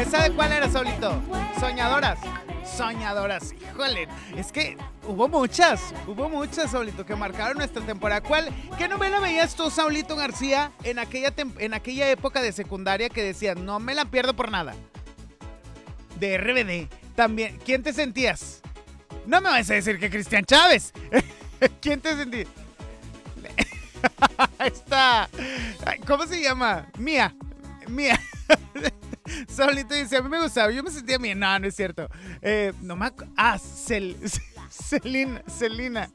¿Sabe cuál era, Saulito? Soñadoras, híjole. Es que hubo muchas, Saulito, que marcaron nuestra temporada. ¿Qué novela veías tú, Saulito García, en aquella época de secundaria que decías, no me la pierdo por nada? De RBD. También, ¿quién te sentías? No me vas a decir que Cristian Chávez. ¿Quién te sentías? Está. ¿Cómo se llama? Mía. Saulito dice, a mí me gustaba, yo me sentía bien. No es cierto. No me Celina.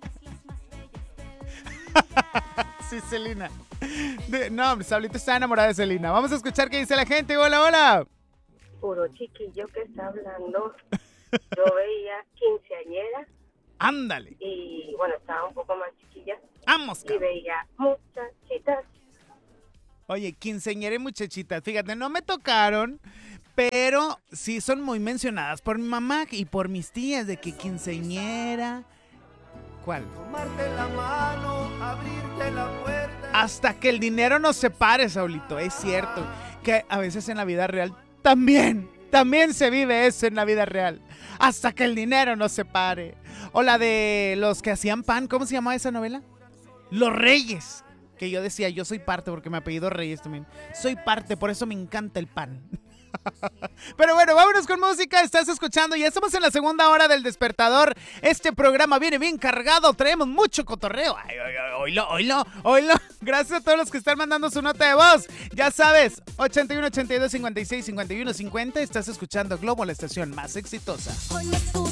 Sí, Celina. No, Saulito está enamorada de Celina. Vamos a escuchar qué dice la gente. Hola. Puro chiquillo que está hablando. Yo veía quinceañera. Ándale. Y bueno, estaba un poco más chiquilla. Vamos, y veía muchachitas. Oye, quinceañera y muchachitas, fíjate, no me tocaron, pero sí son muy mencionadas por mi mamá y por mis tías, de que quinceañera. ¿Cuál? Tomarte la mano, abrirte la puerta. Hasta que el dinero nos separe, Saulito, es cierto, que a veces en la vida real también se vive eso en la vida real. Hasta que el dinero nos separe. O la de los que hacían pan, ¿cómo se llamaba esa novela? Los Reyes. Que yo decía, yo soy parte, porque me apellido Reyes también. Soy parte, por eso me encanta el pan. Pero bueno, vámonos con música. Estás escuchando, ya estamos en la segunda hora del Despertador. Este programa viene bien cargado, traemos mucho cotorreo. Ay, oílo. Gracias a todos los que están mandando su nota de voz. Ya sabes, 81 82 56 51 50. Estás escuchando Globo, la estación más exitosa.